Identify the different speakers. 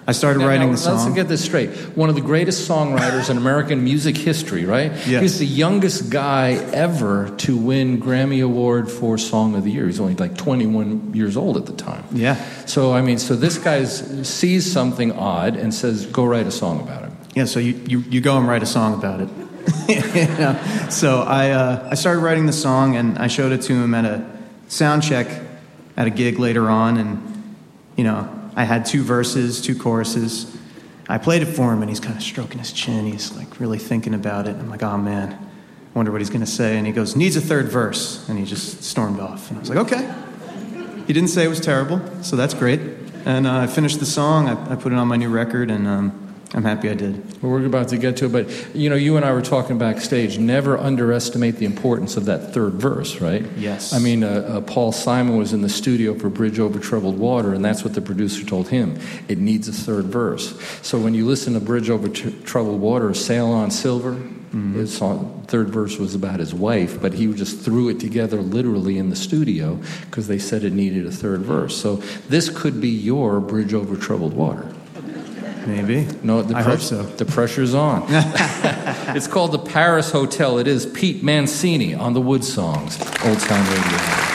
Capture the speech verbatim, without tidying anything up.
Speaker 1: I started
Speaker 2: now,
Speaker 1: writing
Speaker 2: now,
Speaker 1: the song.
Speaker 2: Let's get this straight. One of the greatest songwriters in American music history, right?
Speaker 1: Yes.
Speaker 2: He's the youngest guy ever to win Grammy Award for Song of the Year. He's only like twenty-one years old at the time.
Speaker 1: Yeah.
Speaker 2: So, I mean, so this guy sees something odd and says, go write a song about it.
Speaker 1: Yeah, so you, you, you go and write a song about it. You know? So I uh, I started writing the song, and I showed it to him at a sound check at a gig later on, and, you know, I had two verses, two choruses. I played it for him, and he's kind of stroking his chin. He's, like, really thinking about it. I'm like, oh, man, I wonder what he's going to say. And he goes, needs a third verse. And he just stormed off. And I was like, okay. He didn't say it was terrible, so that's great. And uh, I finished the song. I, I put it on my new record, and um, I'm happy I did.
Speaker 2: Well, we're about to get to it, but, you know, you and I were talking backstage. Never underestimate the importance of that third verse, right?
Speaker 1: Yes.
Speaker 2: I mean, uh, uh, Paul Simon was in the studio for Bridge Over Troubled Water, and that's what the producer told him. It needs a third verse. So when you listen to Bridge Over Tr- Troubled Water, Sail on Silver, mm-hmm. his song, third verse was about his wife, but he just threw it together literally in the studio because they said it needed a third verse. So this could be your Bridge Over Troubled Water.
Speaker 1: Maybe.
Speaker 2: No, the
Speaker 1: I
Speaker 2: pre-
Speaker 1: hope so.
Speaker 2: The pressure's on. It's called the Paris Hotel. It is Pete Mancini on the Wood Songs, Old Time Radio.